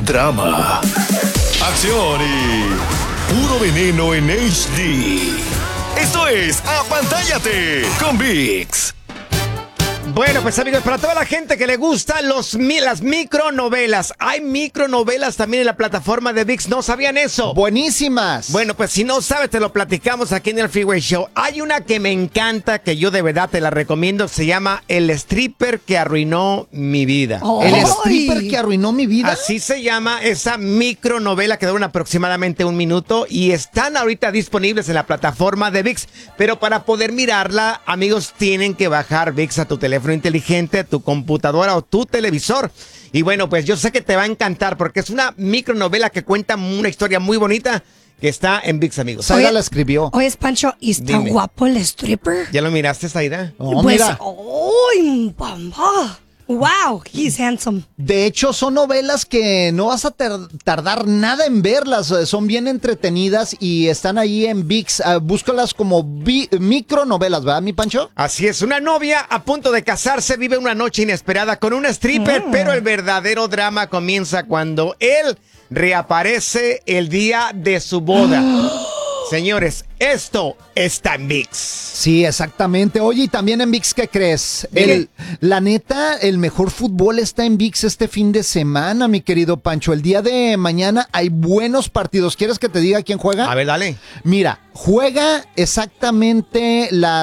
drama, acción y puro veneno en HD. Esto es Apantállate con ViX. Bueno, pues amigos, para toda la gente que le gustan las micronovelas, hay micronovelas también en la plataforma de ViX. ¿No sabían eso? Buenísimas. Bueno, pues si no sabes, te lo platicamos aquí en el Freeway Show. Hay una que me encanta, que yo de verdad te la recomiendo. Se llama El stripper que arruinó mi vida. El stripper que arruinó mi vida. Así se llama esa micronovela que dura aproximadamente 1 minuto y están ahorita disponibles en la plataforma de ViX. Pero para poder mirarla, amigos, tienen que bajar ViX a tu teléfono inteligente, a tu computadora o tu televisor. Y bueno, pues yo sé que te va a encantar porque es una micronovela que cuenta una historia muy bonita que está en ViX, amigos. Saida la escribió. Oye, Pancho, ¿y está Dime. guapo el stripper? ¿Ya lo miraste, Saida? Oh, Pues, mira. ¡ay, mamá! Wow, he's handsome. De hecho, son novelas que no vas a tardar nada en verlas. Son bien entretenidas y están ahí en ViX. Búscalas como micronovelas, ¿verdad, mi Pancho? Así es, una novia a punto de casarse vive una noche inesperada con un stripper, pero el verdadero drama comienza cuando él reaparece el día de su boda. Señores, esto está en ViX. Sí, exactamente. Oye, y también en ViX, ¿qué crees? La neta, el mejor fútbol está en ViX este fin de semana, mi querido Pancho. El día de mañana hay buenos partidos. ¿Quieres que te diga quién juega? A ver, dale. Mira, juega exactamente